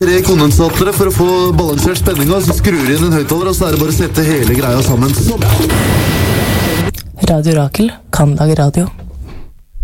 3 kondensatere for å få balansert spenninga, så skrur inn en høyttaler, og så er det bare å sette hele greia sammen. Sånn. Radio Rakel kan lage radio.